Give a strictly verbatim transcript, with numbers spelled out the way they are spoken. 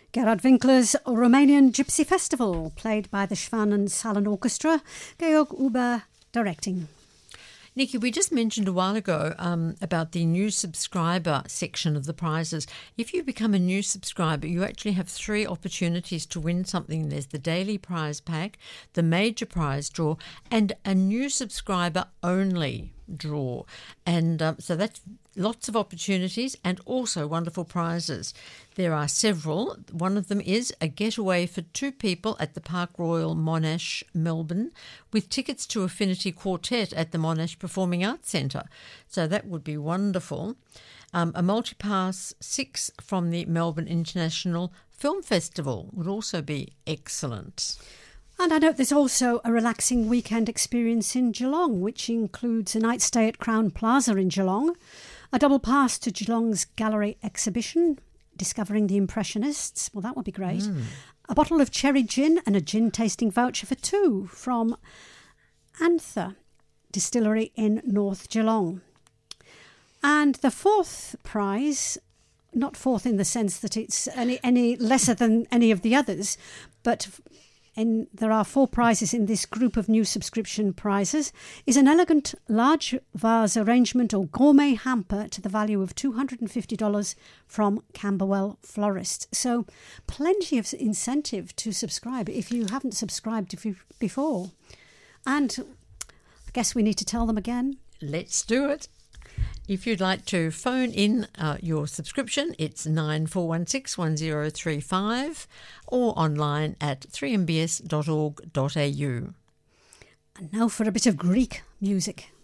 Gerard Winkler's Romanian Gypsy Festival, played by the Schwan and Salon Orchestra, Georg Huber directing. Nikki, we just mentioned a while ago um, about the new subscriber section of the prizes. If you become a new subscriber, you actually have three opportunities to win something. There's the daily prize pack, the major prize draw, and a new subscriber only draw. And um, so that's lots of opportunities and also wonderful prizes. There are several. One of them is a getaway for two people at the Park Royal Monash, Melbourne, with tickets to Affinity Quartet at the Monash Performing Arts Centre. So that would be wonderful. Um, a multipass six from the Melbourne International Film Festival would also be excellent. And I note there's also a relaxing weekend experience in Geelong, which includes a night stay at Crown Plaza in Geelong, a double pass to Geelong's gallery exhibition, Discovering the Impressionists. Well, that would be great. Mm. A bottle of cherry gin and a gin tasting voucher for two from Anther Distillery in North Geelong. And the fourth prize, not fourth in the sense that it's any, any lesser than any of the others, but and there are four prizes in this group of new subscription prizes, is an elegant large vase arrangement or gourmet hamper to the value of two hundred fifty dollars from Camberwell Florist. So plenty of incentive to subscribe if you haven't subscribed before. And I guess we need to tell them again. Let's do it. If you'd like to phone in uh, your subscription, it's nine four one six, one zero three five or online at three m b s dot org dot a u. And now for a bit of Greek music.